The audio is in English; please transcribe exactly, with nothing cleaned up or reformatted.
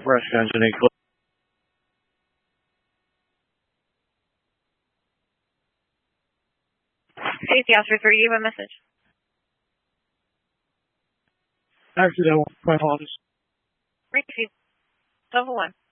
Nebraska engine eight. Safety Officer three, you have a message. Accidental. My apologies. Receive. Level one.